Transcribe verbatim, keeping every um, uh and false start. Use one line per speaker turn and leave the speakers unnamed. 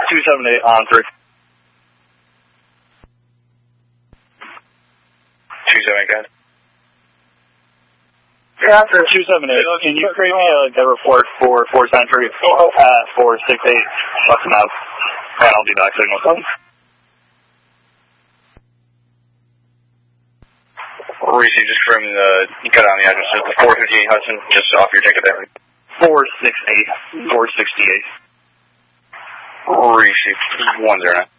two seven eight on three.
two seven eight, guys.
Yeah, after two seven eight, can you create me a, a report for four Century at four six eight, Western Ave, and I'll be back signal phone.
Reese, you just from the, you cut on the address of the four fifty-eight Hudson, just off your ticket there.
four six eight, four sixty-eight.
Reese, one zero nine.